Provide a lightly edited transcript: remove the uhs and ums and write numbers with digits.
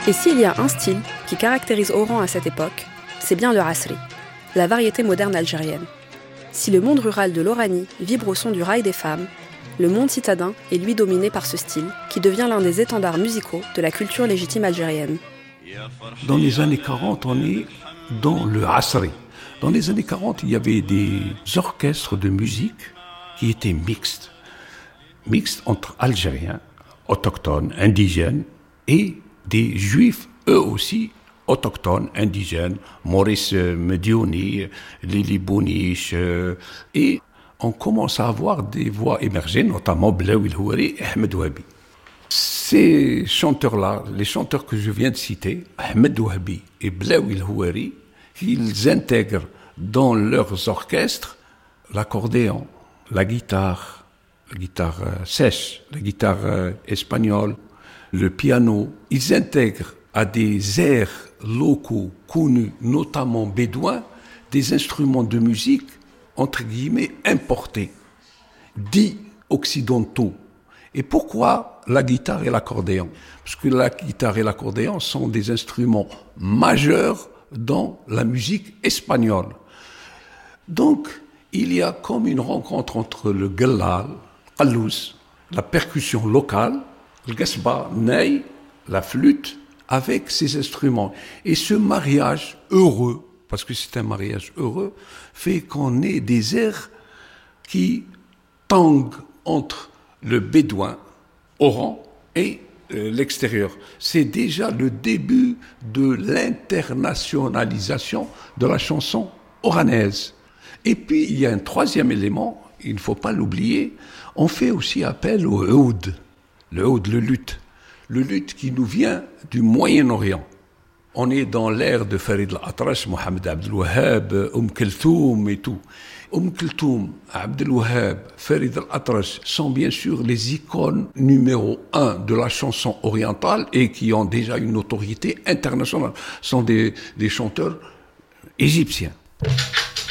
Et s'il y a un style qui caractérise Oran à cette époque, c'est bien le asri, la variété moderne algérienne. Si le monde rural de l'Oranie vibre au son du rail des femmes, le monde citadin est lui dominé par ce style qui devient l'un des étendards musicaux de la culture légitime algérienne. Dans les années 40, on est dans le asri. Dans les années 40, il y avait des orchestres de musique qui étaient mixtes. Mixtes entre Algériens, autochtones, indigènes et des Juifs, eux aussi, autochtones, indigènes, Maurice Mediouni, Lili Bouniche. Et on commence à avoir des voix émerger, notamment Blaoui El Houari et Ahmed Ouabi. Ces chanteurs-là, les chanteurs que je viens de citer, Ahmed Ouabi et Blaoui El Houari, ils intègrent dans leurs orchestres l'accordéon, la guitare sèche, la guitare espagnole, le piano. Ils intègrent à des airs locaux connus, notamment bédouins, des instruments de musique, entre guillemets, importés, dits occidentaux. Et pourquoi la guitare et l'accordéon ? Parce que la guitare et l'accordéon sont des instruments majeurs dans la musique espagnole. Donc, il y a comme une rencontre entre le gallal, qallouz, la percussion locale, le gasba, ney, la flûte, avec ces instruments. Et ce mariage heureux, parce que c'est un mariage heureux, fait qu'on ait des airs qui tanguent entre le bédouin, Oran, et l'extérieur. C'est déjà le début de l'internationalisation de la chanson oranaise. Et puis, il y a un troisième élément, il ne faut pas l'oublier, on fait aussi appel au oud. Le oud, le luth. Le luth qui nous vient du Moyen-Orient. On est dans l'ère de Farid al-Atrash, Mohamed Abdel Wahhab, Kulthum et tout. Kulthum, Abdel Wahhab, Farid al-Atrash sont bien sûr les icônes numéro 1 de la chanson orientale et qui ont déjà une notoriété internationale. Ce sont des chanteurs égyptiens.